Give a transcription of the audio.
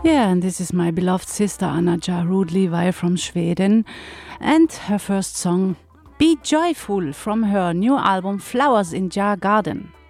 Yeah, and this is my beloved sister Anna-Ja Rud-Levi from Sweden, and her first song, Be Joyful, from her new album Flowers in Jar Garden.